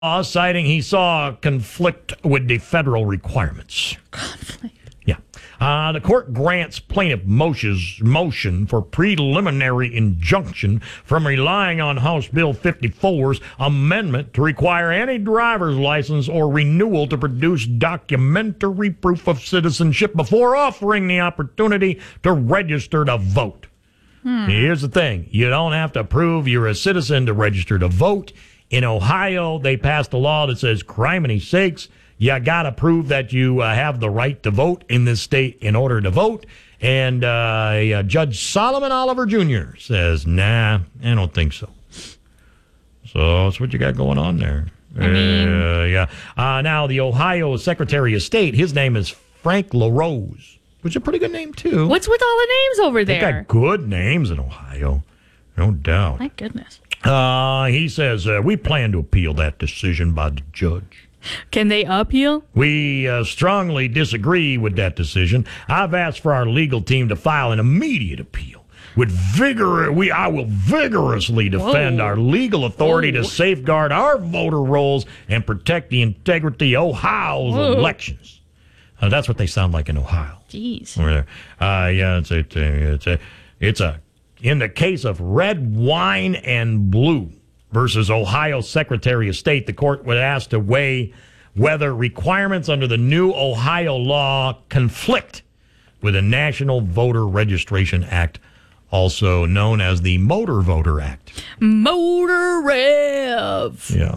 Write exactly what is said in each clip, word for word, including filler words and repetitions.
citing he saw conflict with the federal requirements. Conflict. Yeah. Uh, the court grants plaintiff Moshe's motion for preliminary injunction from relying on House Bill fifty-four's amendment to require any driver's license or renewal to produce documentary proof of citizenship before offering the opportunity to register to vote. Hmm. Here's the thing. You don't have to prove you're a citizen to register to vote. In Ohio, they passed a law that says, criminy sakes, you got to prove that you uh, have the right to vote in this state in order to vote. And uh, uh, Judge Solomon Oliver Junior says, nah, I don't think so. So that's what you got going on there. I mean, uh, yeah. Uh, now, the Ohio Secretary of State, his name is Frank LaRose, which is a pretty good name, too. What's with all the names over there? They got good names in Ohio, no doubt. My goodness. Uh, he says, uh, we plan to appeal that decision by the judge. Can they appeal? We uh, strongly disagree with that decision. I've asked for our legal team to file an immediate appeal. With vigor, we I will vigorously defend Whoa. our legal authority Whoa. to safeguard our voter rolls and protect the integrity of Ohio's Whoa. elections. Uh, that's what they sound like in Ohio. Jeez. Over there. Uh, yeah, it's a, it's a, it's a, in the case of red wine and blue versus Ohio Secretary of State, the court was asked to weigh whether requirements under the new Ohio law conflict with the National Voter Registration Act, also known as the Motor Voter Act. Motor Rev. Yeah.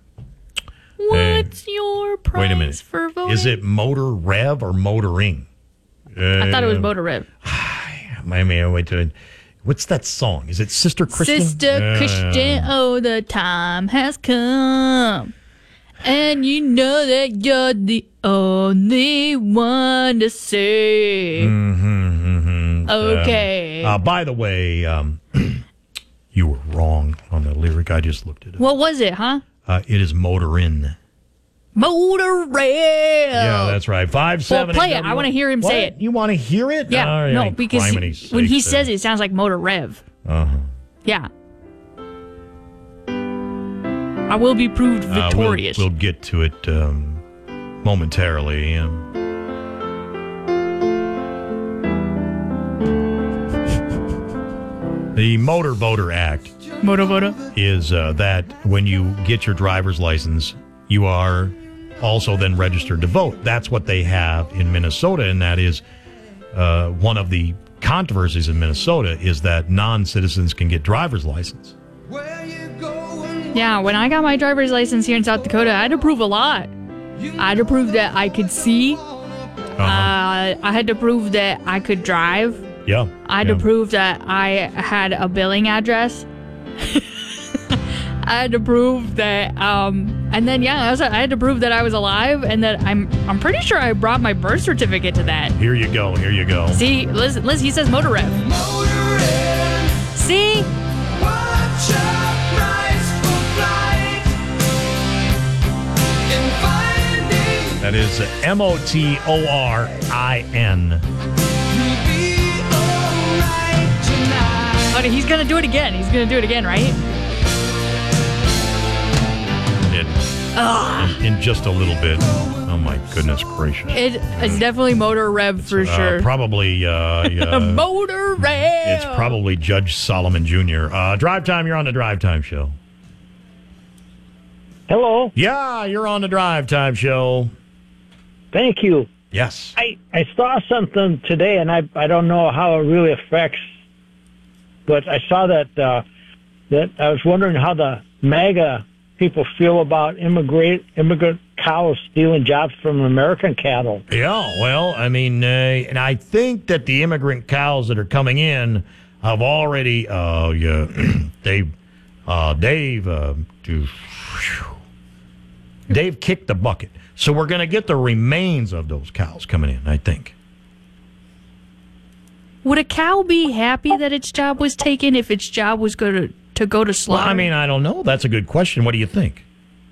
What's Hey, your price wait a minute. for voting? Is it Motor Rev or Motoring? Uh, I thought it was Motor Rev. I mean, wait till. What's that song? Is it Sister Christian? Sister Uh, Christian, oh, the time has come. And you know that you're the only one to save. Mm-hmm, mm-hmm. Okay. Uh, uh, by the way, um, you were wrong on the lyric. I just looked it up. What was it, huh? Uh, it is Motorin. Motor Rev. Yeah, that's right. Five Well, seven. play it. I want to hear him What? say it. You want to hear it? Yeah, All right, no, because criminy he- when he sakes, says it, it sounds like Motor Rev. Uh-huh. Yeah. I will be proved victorious. Uh, we'll, we'll get to it um, momentarily. Um, the Motor Voter Act Motor Voter. is uh, that when you get your driver's license, you are also then registered to vote. That's what they have in Minnesota, and that is uh, one of the controversies in Minnesota is that non-citizens can get driver's license. Yeah, when I got my driver's license here in South Dakota, I had to prove a lot. I had to prove that I could see. Uh-huh. Uh, I had to prove that I could drive. Yeah. I had yeah. to prove that I had a billing address. I had to prove that, um, and then yeah, I, was, I had to prove that I was alive, and that I'm. I'm pretty sure I brought my birth certificate to that. Here you go. Here you go. See, Liz, Liz he says Motor Rev. Motor Rev. See, Watch out, price for flight. In finding That is M O T O R I N. you'll be alright tonight. okay, he's gonna do it again. He's gonna do it again, right? It, in, in just a little bit. Oh my goodness gracious. It, it's definitely Motor Rev for Uh, sure. Probably. Uh, yeah, Motor Rev. it's probably Judge Solomon Junior Uh, Drive Time. You're on the Drive Time Show. Hello. Yeah, you're on the Drive Time Show. Thank you. Yes. I, I saw something today, and I I don't know how it really affects, but I saw that uh, that I was wondering how the MAGA people feel about immigrant immigrant cows stealing jobs from American cattle. Yeah, well, I mean, uh, and I think that the immigrant cows that are coming in have already, uh, yeah, they, uh, Dave, uh, Dave kicked the bucket. So we're going to get the remains of those cows coming in, I think. Would a cow be happy that its job was taken if its job was go to, to go to Well, slaughter? I mean, I don't know. That's a good question. What do you think?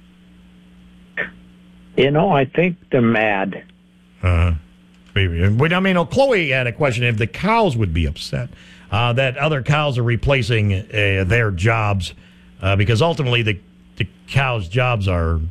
You know, I think they're mad. Uh, maybe. But, I mean, oh, Chloe had a question if the cows would be upset uh, that other cows are replacing uh, their jobs uh, because ultimately the the cows' jobs are